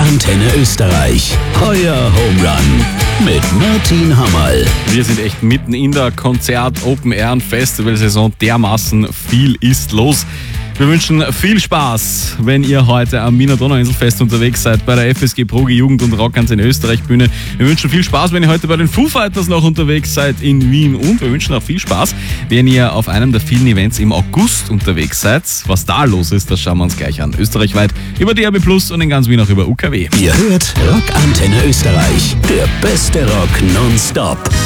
Antenne Österreich. Euer Home Run mit Martin Hammerl. Wir sind echt mitten in der Konzert-, Open-Air- und Festivalsaison. Dermaßen viel ist los. Wir wünschen viel Spaß, wenn ihr heute am Wiener Donauinselfest unterwegs seid, bei der FSG Progi Jugend- und Rockantenne Österreich Bühne. Wir wünschen viel Spaß, wenn ihr heute bei den Foo Fighters noch unterwegs seid in Wien. Und wir wünschen auch viel Spaß, wenn ihr auf einem der vielen Events im August unterwegs seid. Was da los ist, das schauen wir uns gleich an. Österreichweit über DAB+ und in ganz Wien auch über UKW. Ihr hört Rockantenne Österreich. Der beste Rock nonstop.